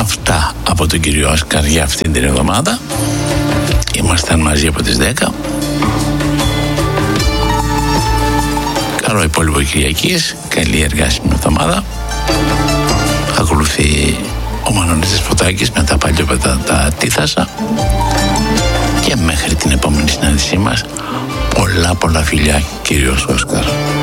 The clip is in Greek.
Αυτά από τον κύριο Όσκαρ για αυτήν την εβδομάδα. Ήμασταν μαζί από τις 10. Καλό υπόλοιπο Κυριακής. Καλή εργάσιμη εβδομάδα. Ακολουθεί ο Μανώλης Δεσποτάκης με τα παλιόπατα Τίθασα. Και μέχρι την επόμενη συνάντησή μας, πολλά φιλιά, κύριος Όσκαρ.